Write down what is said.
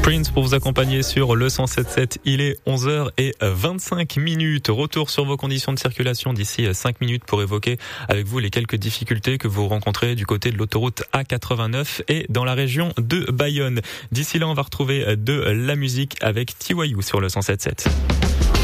Prince pour vous accompagner sur le 107.7. Il est 11h25. Retour sur vos conditions de circulation d'ici 5 minutes pour évoquer avec vous les quelques difficultés que vous rencontrez du côté de l'autoroute A89 et dans la région de Bayonne. D'ici là, on va retrouver de la musique avec TYU sur le 107.7.